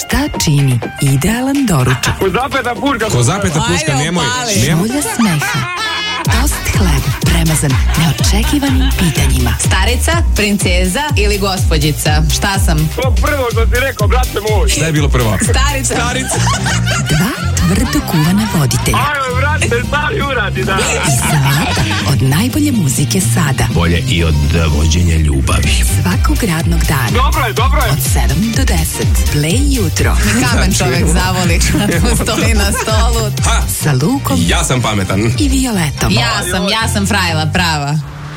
Šta čini idealan doručak? Ko zapeta puška, nemoj. Šolja smeha. Tost hleb premazan neočekivanim pitanjima. Starica, princeza ili gospođica? Šta sam? To prvo što ti rekao, brate moj. Šta je bilo prvo? Starica. Dva tvrdo kuvana voditelja. Ajme, brate, stari uradi, da. I salata od najbolje muzike sada. Bolje i od vođenja ljubavi. Svakog radnog dana. Dobro je. Od 7 do 10. Play jutro. Kamen čovjek zavoli kad mu stoji na stolu. Sa Lukom Ja sam pametan. i Violetom. Ja sam frajla prava.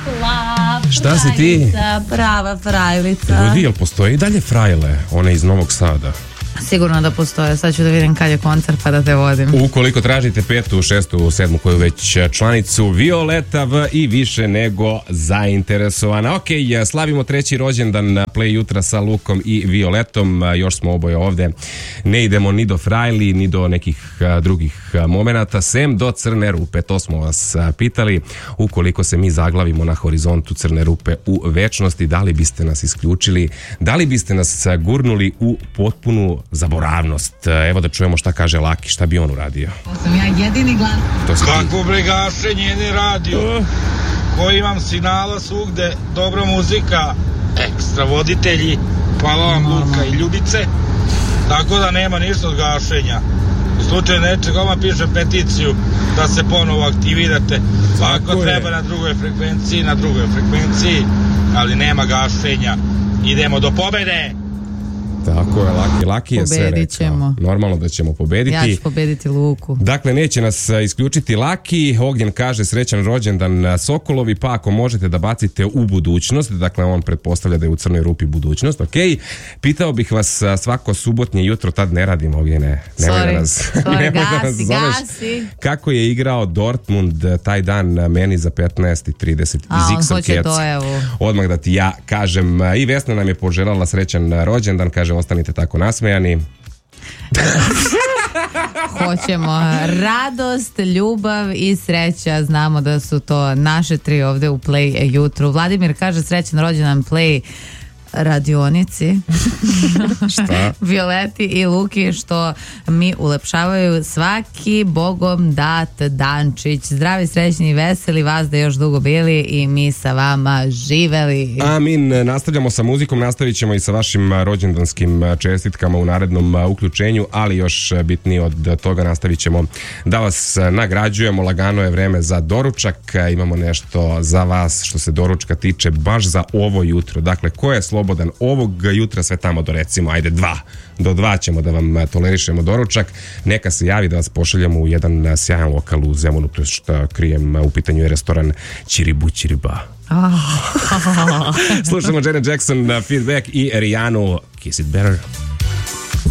Šta si ti? Prava frajlica. Ljudi, jel postoji i dalje frajle? One iz Novog Sada. Sigurno da postoje, sad ću da vidim kad je koncert pa da te vodim. Ukoliko tražite 5., 6., 7. koju već članicu, Violeta V i više nego zainteresovana. Ok, slavimo 3. rođendan Play jutra sa Lukom i Violetom. Još smo oboje ovde. Ne idemo ni do frajli, ni do nekih drugih momenata, sem do crne rupe. To smo vas pitali. Ukoliko se mi zaglavimo na horizontu crne rupe u večnosti, da li biste nas isključili? Da li biste nas gurnuli u potpunu zaboravnost? Evo da čujemo šta kaže Laki, šta bi on uradio. To sam ja jedini glas. To si ti. Kako bregašenje, jedni radio, koji imam signala svugde, dobra muzika, ekstra voditelji, hvala vam Luka i Ljubice, tako da nema ništa od gašenja. U slučaju nečeg, odmah pišem peticiju da se ponovo aktivirate, ako treba na drugoj frekvenciji, ali nema gašenja, idemo do pobede! Tako je, Laki je sve Pobedit rekao. ćemo. Normalno da ćemo pobediti. Ja ću pobediti Luku. Dakle, neće nas isključiti Laki. Ognjen kaže srećan rođendan Sokolovi, pa ako možete da bacite u budućnost, dakle on pretpostavlja da je u crnoj rupi budućnost, ok. Pitao bih vas svako subotnje jutro, tad ne radim, Ognjene. Gasi. Kako je igrao Dortmund taj dan meni za 15:30 iz on hoće X-a dojavu. Odmah da ti ja kažem. I Vesna nam je poželjala srećan rođendan, kaže ostanite tako nasmejani. Hoćemo radost, ljubav i sreća. Znamo da su to naše tri ovde u Play jutru. Vladimir kaže srećan rođendan Play radionici. Šta? Violeti i Luki što mi ulepšavaju svaki bogom dat dančić. Zdravi, srećni i veseli, vas da još dugo bili i mi sa vama živeli. Amin. Nastavljamo sa muzikom, nastavit ćemo i sa vašim rođendanskim čestitkama u narednom uključenju, ali još bitnije od toga nastavit ćemo da vas nagrađujemo. Lagano je vreme za doručak. Imamo nešto za vas što se doručka tiče baš za ovo jutro. Dakle, ko je slobodan ovog jutra, sve tamo do recimo, ajde 2 do 2 ćemo da vam tolerišemo doručak. Neka se javi da vas pošaljamo u jedan sjajan lokal u Zemunu, to što krijem, u pitanju je restoran Čiribu Čiriba. Slušamo Janet Jackson, Feedback i Rijanu, Kiss It Better.